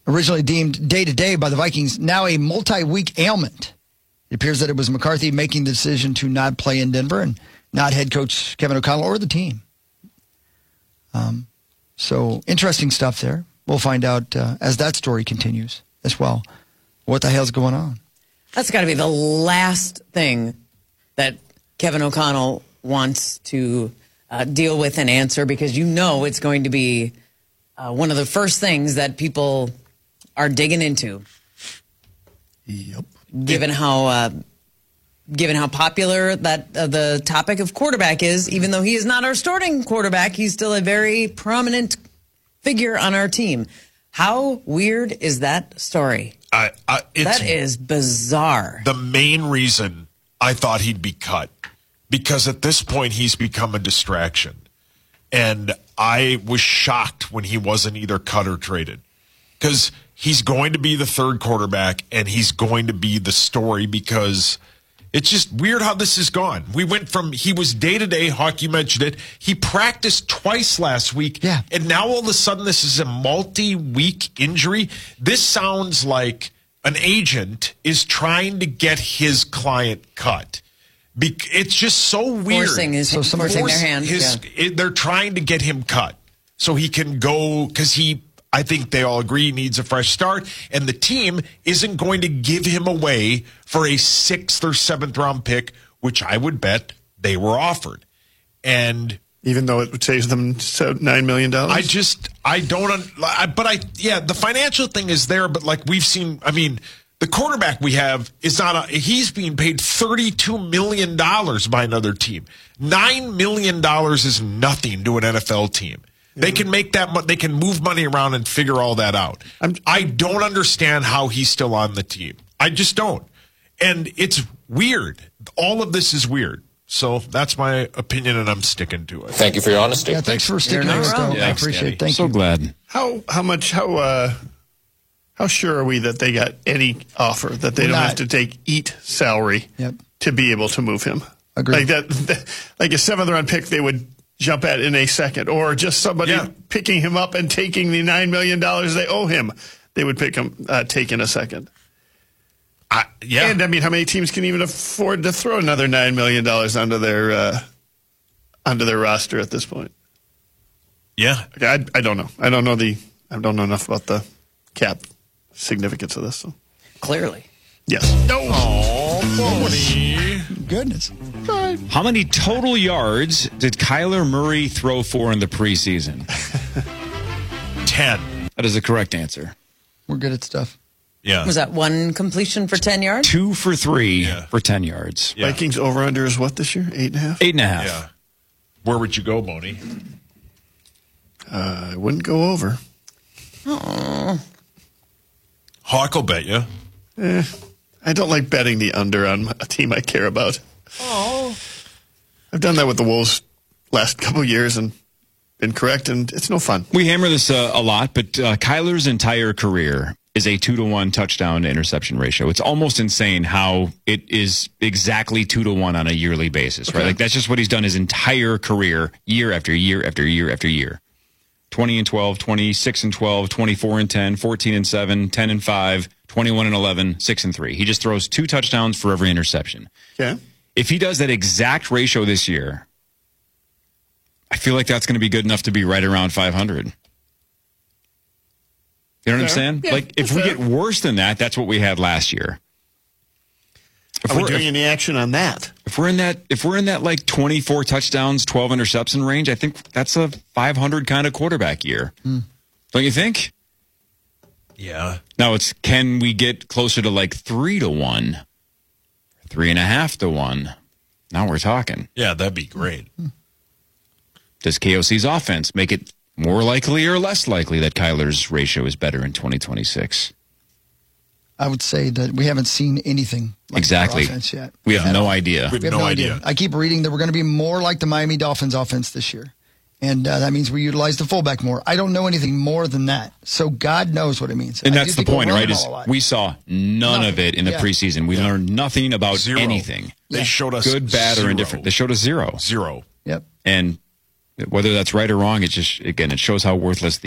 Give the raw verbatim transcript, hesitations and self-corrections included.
originally deemed day-to-day by the Vikings, now a multi-week ailment. It appears that it was McCarthy making the decision to not play in Denver and not head coach Kevin O'Connell or the team. Um, so interesting stuff there. We'll find out uh, as that story continues as well. What the hell's going on? That's got to be the last thing that Kevin O'Connell wants to uh, deal with and answer, because you know it's going to be uh, one of the first things that people are digging into. Yep. Given how uh, given how popular that uh, the topic of quarterback is, even though he is not our starting quarterback, he's still a very prominent figure on our team. How weird is that story? I, I, it's that is bizarre. The main reason I thought he'd be cut, because at this point he's become a distraction. And I was shocked when he wasn't either cut or traded, because he's going to be the third quarterback and he's going to be the story, because it's just weird how this has gone. We went from, he was day-to-day, Hawk, you mentioned it. He practiced twice last week. Yeah. And now all of a sudden this is a multi-week injury. This sounds like an agent is trying to get his client cut. Be- it's just so weird. Forcing, his, So somebody- forcing their Force hand. his- yeah. it- they're trying to get him cut so he can go, because he, I think they all agree, needs a fresh start, and the team isn't going to give him away for a sixth or seventh round pick, which I would bet they were offered. And Even though it would save them nine million dollars? I just, I don't, un- I, but I, yeah, the financial thing is there, but like we've seen, I mean, the quarterback we have is not, a, he's being paid thirty-two million dollars by another team. nine million dollars is nothing to an N F L team. They can make that, mo- they can move money around and figure all that out. I'm- I don't understand how he's still on the team. I just don't. And it's weird. All of this is weird. So that's my opinion, and I'm sticking to it. Thank you for your honesty. Yeah, thanks for sticking You're with not us, wrong. though. Yeah, I thanks, appreciate Danny. it. Thank So you. glad. How how much how uh how sure are we that they got any offer, that they We're don't not. have to take eat salary Yep. to be able to move him? Agreed. Like that, that like a seventh round pick they would jump at in a second, or just somebody Yeah. picking him up and taking the nine million dollars they owe him, they would pick him uh, take in a second. I, yeah. And I mean, how many teams can even afford to throw another nine million dollars onto their uh, onto their roster at this point? yeah. Okay, I, I don't know. I don't know the. I don't know enough about the cap significance of this. So. Clearly. Yes. No. Oh, Boney. Goodness. How many total yards did Kyler Murray throw for in the preseason? ten. That is the correct answer. We're good at stuff. Yeah. Was that one completion for ten yards? Two for three Yeah. for ten yards. Yeah. Vikings over under is what this year? Eight and a half. Eight and a half. Yeah. Where would you go, Boney? Uh, I wouldn't go over. Hawk will bet you. Eh, I don't like betting the under on a team I care about. Oh. I've done that with the Wolves last couple of years and been correct, and it's no fun. We hammer this uh, a lot, but uh, Kyler's entire career is a two to one touchdown to interception ratio. It's almost insane how it is exactly two to one on a yearly basis, right? Okay. Like that's just what he's done his entire career, year after year after year after year. twenty and twelve, twenty-six and twelve, twenty-four and ten, fourteen and seven, ten and five, twenty-one and eleven, six and three. He just throws two touchdowns for every interception. Okay. If he does that exact ratio this year, I feel like that's going to be good enough to be right around five hundred. You know what I'm Fair. saying? Yeah, like, if that's we fair. get worse than that, that's what we had last year. If Are we we're, doing if, any action on that? if we're in that, if we're in that like twenty-four touchdowns, twelve interception range, I think that's a five hundred kind of quarterback year. Hmm. Don't you think? Yeah. Now it's, can we get closer to like three to one, three and a half to one? Now we're talking. Yeah, that'd be great. Does K O C's offense make it more likely or less likely that Kyler's ratio is better in twenty twenty-six? I would say that we haven't seen anything like Exactly. their offense yet. We have At no all. idea. We We have no no idea. idea. I keep reading that we're going to be more like the Miami Dolphins offense this year. And uh, that means we utilize the fullback more. I don't know anything more than that. So God knows what it means. And I that's do the think we'll point, run right? the Is ball a lot. we saw none of Nothing. it in the Yeah. preseason. We learned nothing about Zero. anything. They Yeah. showed us Good, bad, zero. or indifferent. They showed us zero. Zero. Yep. And whether that's right or wrong, it just, again, it shows how worthless the